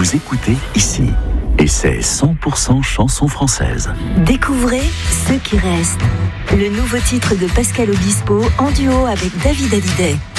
vous écoutez ici. Et c'est 100% chansons françaises. Découvrez Ceux qui restent. Le nouveau titre de Pascal Obispo en duo avec David Hallyday.